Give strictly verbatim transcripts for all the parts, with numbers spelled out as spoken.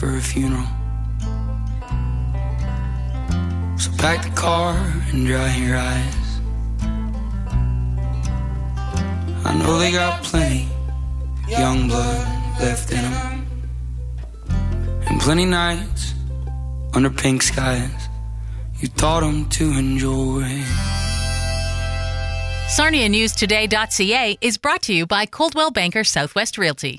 for a funeral. So pack the car and dry your eyes. I know they got plenty young blood left in them, and plenty nights under pink skies you taught them to enjoy. Sarnia News Today dot C A is brought to you by Coldwell Banker Southwest Realty.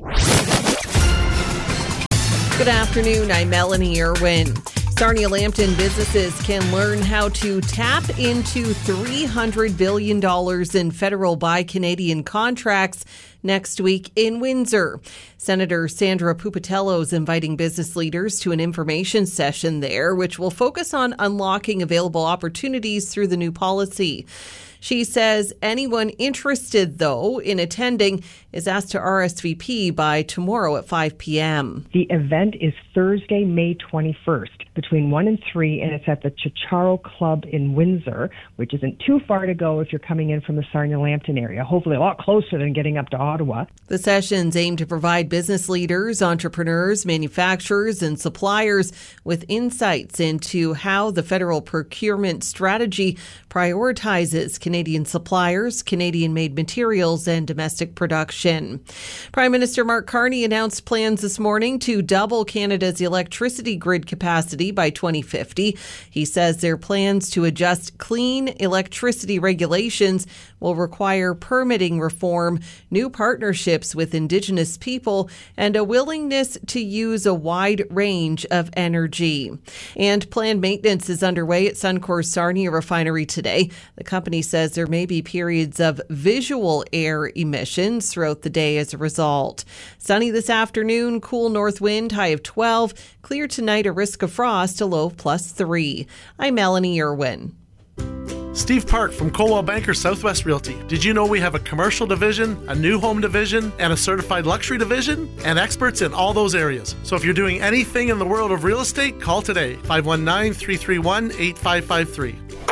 Good afternoon, I'm Melanie Irwin. Sarnia Lambton businesses can learn how to tap into three hundred billion dollars in federal Buy Canadian contracts next week in Windsor. Senator Sandra Pupatello is inviting business leaders to an information session there, which will focus on unlocking available opportunities through the new policy. She says anyone interested, though, in attending is asked to R S V P by tomorrow at five p.m. The event is Thursday, May twenty-first, between one and three, and it's at the Chicharo Club in Windsor, which isn't too far to go if you're coming in from the Sarnia-Lambton area. Hopefully a lot closer than getting up to Ottawa. The sessions aim to provide business leaders, entrepreneurs, manufacturers, and suppliers with insights into how the federal procurement strategy prioritizes Canadian suppliers, Canadian-made materials, and domestic production. Prime Minister Mark Carney announced plans this morning to double Canada's electricity grid capacity by twenty fifty. He says their plans to adjust clean electricity regulations will require permitting reform, new partnerships with Indigenous people, and a willingness to use a wide range of energy. And planned maintenance is underway at Suncor's Sarnia refinery today. The company says there may be periods of visual air emissions throughout the day as a result. Sunny this afternoon, cool north wind, high of twelve. Clear tonight, a risk of frost, a low of plus three. I'm Melanie Irwin. Steve Park from Coldwell Banker Southwest Realty. Did you know we have a commercial division, a new home division, and a certified luxury division? And experts in all those areas. So if you're doing anything in the world of real estate, call today. five one nine, three three one, eight five five three.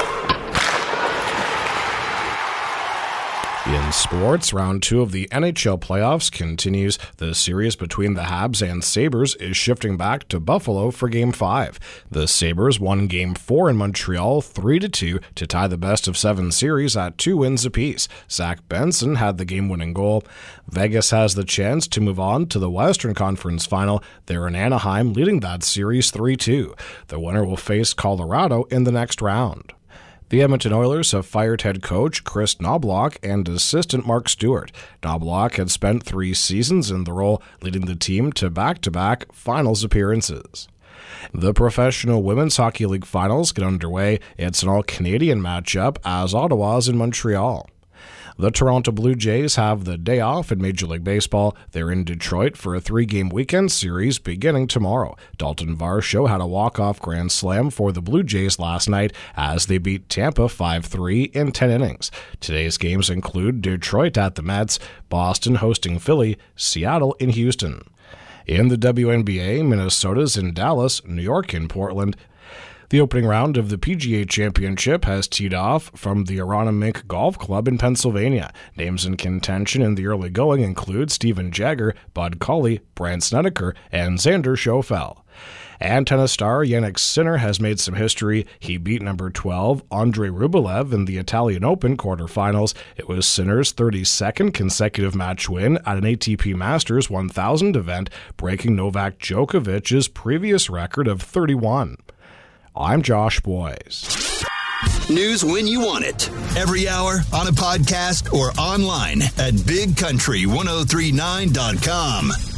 In sports, round two of the N H L playoffs continues. The series between the Habs and Sabres is shifting back to Buffalo for Game five. The Sabres won Game four in Montreal three to two to tie the best-of-seven series at two wins apiece. Zach Benson had the game-winning goal. Vegas has the chance to move on to the Western Conference Final. They're in Anaheim, leading that series three two. The winner will face Colorado in the next round. The Edmonton Oilers have fired head coach Chris Knobloch and assistant Mark Stewart. Knobloch had spent three seasons in the role, leading the team to back-to-back finals appearances. The Professional Women's Hockey League Finals get underway. It's an all-Canadian matchup as Ottawa's in Montreal. The Toronto Blue Jays have the day off in Major League Baseball. They're in Detroit for a three-game weekend series beginning tomorrow. Dalton Varsho had a walk-off grand slam for the Blue Jays last night as they beat Tampa five three in ten innings. Today's games include Detroit at the Mets, Boston hosting Philly, Seattle in Houston. In the W N B A, Minnesota's in Dallas, New York in Portland. The opening round of the P G A Championship has teed off from the Aronimink Golf Club in Pennsylvania. Names in contention in the early going include Steven Jagger, Bud Cauley, Brandt Snedeker, and Xander Schauffele. And tennis star Jannik Sinner has made some history. He beat number twelve, Andrei Rublev, in the Italian Open quarterfinals. It was Sinner's thirty-second consecutive match win at an A T P Masters one thousand event, breaking Novak Djokovic's previous record of thirty-one. I'm Josh Boyes. News when you want it. Every hour, on a podcast, or online at big country ten thirty-nine dot com.